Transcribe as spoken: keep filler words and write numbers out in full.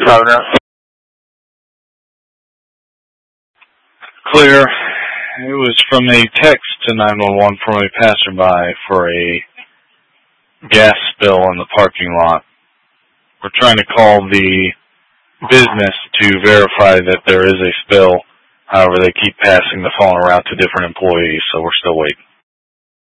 phone up. Clear. It was from a text to nine one one from a passerby for a gas spill in the parking lot. We're trying to call the business to verify that there is a spill. However, they keep passing the phone around to different employees, so we're still waiting.